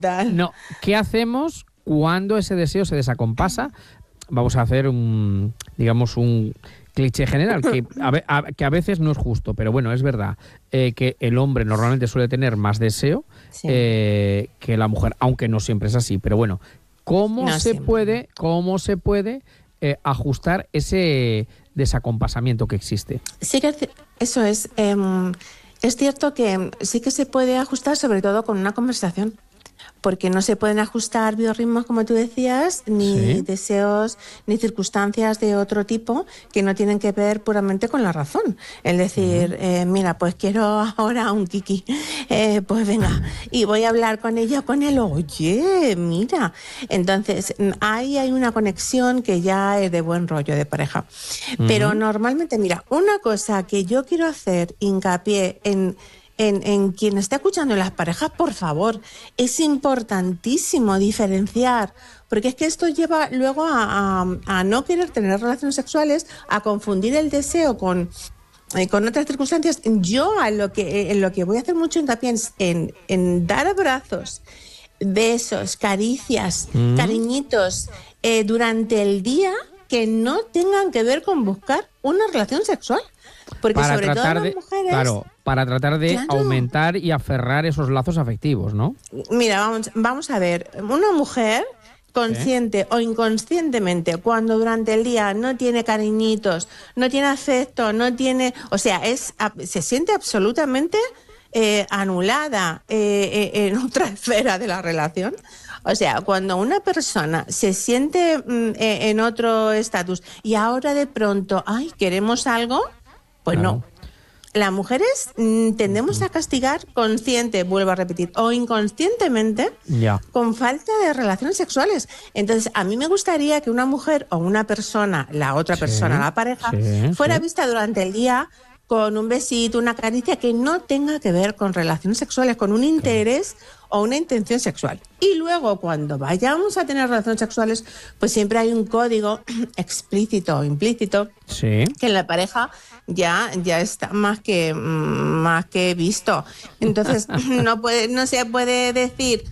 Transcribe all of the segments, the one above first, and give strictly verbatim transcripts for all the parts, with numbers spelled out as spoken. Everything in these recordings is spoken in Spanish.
No, ¿qué hacemos cuando ese deseo se desacompasa? Vamos a hacer un, digamos, un cliché general, que a, a, que a veces no es justo, pero bueno, es verdad eh, que el hombre normalmente suele tener más deseo sí. eh, que la mujer, aunque no siempre es así, pero bueno, ¿cómo no se siempre. puede, cómo se puede eh, ajustar ese desacompasamiento que existe? Sí que eso es, eh, es cierto que sí que se puede ajustar, sobre todo con una conversación. Porque no se pueden ajustar biorritmos, como tú decías, ni ¿Sí? deseos, ni circunstancias de otro tipo que no tienen que ver puramente con la razón. Es decir, uh-huh. eh, mira, pues quiero ahora un kiki, eh, pues venga, y voy a hablar con ella o con él, oye, mira. Entonces, ahí hay una conexión que ya es de buen rollo de pareja. Uh-huh. Pero normalmente, mira, una cosa que yo quiero hacer hincapié en... En, en quien está escuchando las parejas, por favor, es importantísimo diferenciar, porque es que esto lleva luego a, a, a no querer tener relaciones sexuales, a confundir el deseo con, eh, con otras circunstancias. Yo a lo que, en lo que voy a hacer mucho hincapié es en, en dar abrazos, besos, caricias, mm. cariñitos eh, durante el día que no tengan que ver con buscar una relación sexual. Porque para sobre todo las de, mujeres... Claro, para tratar de claro. aumentar y aferrar esos lazos afectivos, ¿no? Mira, vamos, vamos a ver. Una mujer consciente ¿Sí? o inconscientemente, cuando durante el día no tiene cariñitos, no tiene afecto, no tiene... O sea, es se siente absolutamente eh, anulada eh, eh, en otra esfera de la relación. O sea, cuando una persona se siente mm, eh, en otro estatus y ahora de pronto, ay, queremos algo... Pues claro. no. Las mujeres mm, tendemos a castigar consciente, vuelvo a repetir, o inconscientemente yeah. con falta de relaciones sexuales. Entonces, a mí me gustaría que una mujer o una persona, la otra sí, persona, la pareja, sí, fuera sí. vista durante el día con un besito, una caricia que no tenga que ver con relaciones sexuales, con un interés claro. o una intención sexual. Y luego, cuando vayamos a tener relaciones sexuales, pues siempre hay un código explícito o implícito sí. que en la pareja ya, ya está más que, más que visto. Entonces, no puede, no se puede decir,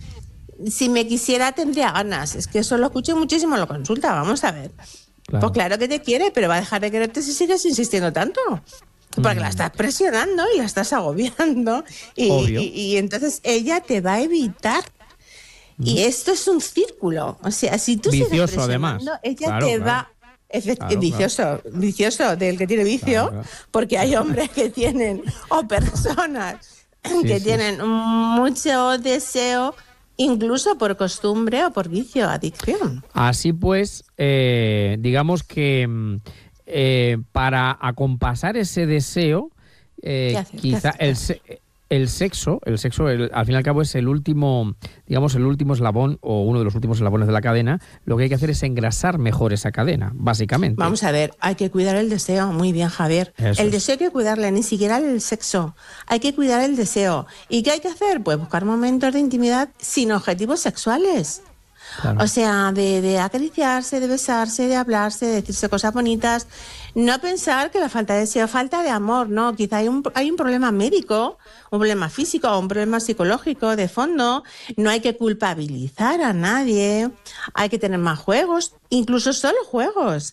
si me quisiera tendría ganas. Es que eso lo escucho muchísimo en la consulta, vamos a ver. Claro. Pues claro que te quiere, pero va a dejar de quererte si sigues insistiendo tanto. Porque mm. la estás presionando y la estás agobiando. Y, y, y entonces ella te va a evitar. Mm. Y esto es un círculo. O sea, si tú vicioso, sigues presionando, además. ella claro, te claro. va... Efect- claro, vicioso, claro. vicioso del que tiene vicio, claro, claro. porque hay hombres que tienen, o personas sí, que sí. tienen mucho deseo, incluso por costumbre o por vicio, adicción. Así pues, eh, digamos que eh, para acompasar ese deseo, eh, hace, quizá el, se- el sexo, el sexo el, al fin y al cabo es el último, digamos, el último eslabón o uno de los últimos eslabones de la cadena. Lo que hay que hacer es engrasar mejor esa cadena, básicamente. Vamos a ver, hay que cuidar el deseo. Muy bien, Javier. Eso el es. deseo hay que cuidarle, ni siquiera el sexo. Hay que cuidar el deseo. ¿Y qué hay que hacer? Pues buscar momentos de intimidad sin objetivos sexuales. Claro. O sea, de, de acariciarse, de besarse, de hablarse, de decirse cosas bonitas. No pensar que la falta de deseo, falta de amor, ¿no? Quizá hay un, hay un problema médico, un problema físico o un problema psicológico de fondo. No hay que culpabilizar a nadie. Hay que tener más juegos, incluso solo juegos.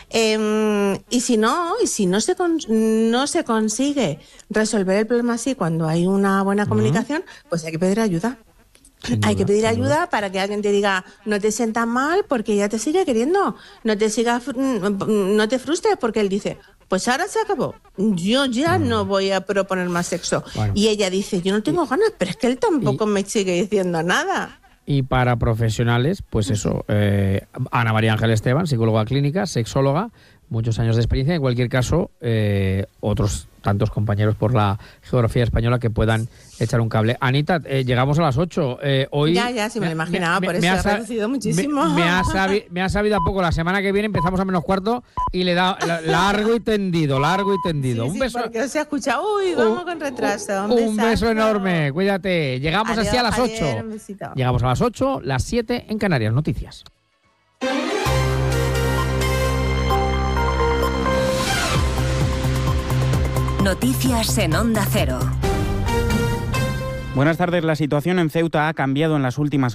Eh, y si no, y si no se, con, no se consigue resolver el problema así cuando hay una buena comunicación, uh-huh. pues hay que pedir ayuda. Sin Hay duda, que pedir ayuda duda. para que alguien te diga, no te sientas mal porque ella te sigue queriendo, no te siga, no te frustres porque él dice, pues ahora se acabó, yo ya mm. no voy a proponer más sexo. Bueno. Y ella dice, yo no tengo y, ganas, pero es que él tampoco y, me sigue diciendo nada. Y para profesionales, pues eso, eh, Ana María Ángel Esteban, psicóloga clínica, sexóloga, muchos años de experiencia, en cualquier caso, eh, otros tantos compañeros por la geografía española que puedan echar un cable. Anita, eh, llegamos a las ocho. Eh, hoy ya, ya, sí me, me lo imaginaba, me, por me, eso me ha reducido muchísimo. Me, me, ha sabi, me ha sabido a poco. La semana que viene empezamos a menos cuarto y le da la, largo y tendido, largo y tendido. Sí, un sí, beso. Porque se ha escuchado, uy, vamos un, con retraso. Un, un beso enorme, cuídate. Llegamos adiós, así a las ocho. Llegamos a las ocho, las siete en Canarias. Noticias. Noticias en Onda Cero. Buenas tardes. La situación en Ceuta ha cambiado en las últimas